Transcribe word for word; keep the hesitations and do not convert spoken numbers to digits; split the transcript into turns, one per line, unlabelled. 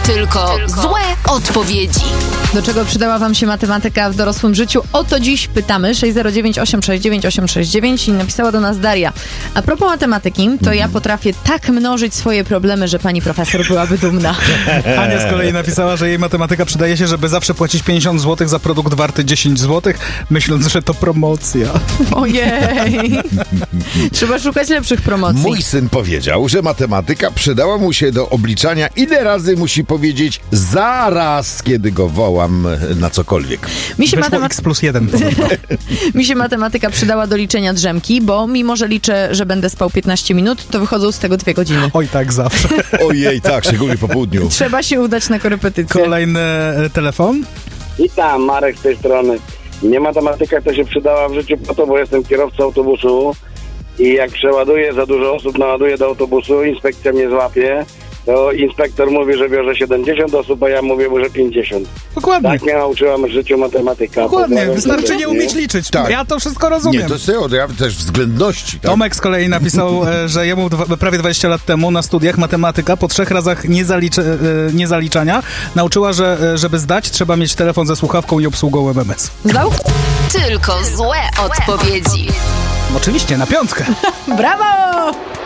Tylko złe odpowiedzi.
Do czego przydała wam się matematyka w dorosłym życiu? O to dziś pytamy. sześć zero dziewięć osiem sześć dziewięć osiem sześć dziewięć i napisała do nas Daria. A propos matematyki, to ja potrafię tak mnożyć swoje problemy, że pani profesor byłaby dumna.
Ania z kolei napisała, że jej matematyka przydaje się, żeby zawsze płacić pięćdziesiąt złotych za produkt warty dziesięć złotych, myśląc, że to promocja.
Ojej. Trzeba szukać lepszych promocji.
Mój syn powiedział, że matematyka przydała mu się do obliczania, ile razy musi powiedzieć zaraz, kiedy go wołam na cokolwiek.
Mi się,
Wyszło
matemat-
X plus jeden.
Mi się matematyka przydała do liczenia drzemki, bo mimo, że liczę, że będę spał piętnaście minut, to wychodzą z tego dwie godziny.
Oj, tak zawsze.
Ojej, tak, szczególnie po południu.
Trzeba się udać na korepetycję.
Kolejny e, telefon.
Witam, Marek z tej strony. Mnie matematyka to się przydała w życiu po to, bo jestem kierowcą autobusu i jak przeładuję za dużo osób, naładuję do autobusu, inspekcja mnie złapie, to inspektor mówi, że biorze siedemdziesiąt osób, a ja mówię, że pięćdziesiąt.
Dokładnie.
Tak mnie nauczyła w życiu matematyka.
Dokładnie,
Pozdrawiam
wystarczy
serdecznie.
nie umieć liczyć.
Tak.
Ja to wszystko rozumiem.
Nie, to jest ja też względności. Tak?
Tomek z kolei napisał, e, że jemu dwa, prawie dwadzieścia lat temu na studiach matematyka po trzech razach niezalicz- e, niezaliczania nauczyła, że e, żeby zdać, trzeba mieć telefon ze słuchawką i obsługą M M S.
Zdał?
Tylko złe odpowiedzi.
Oczywiście, na piątkę.
Brawo!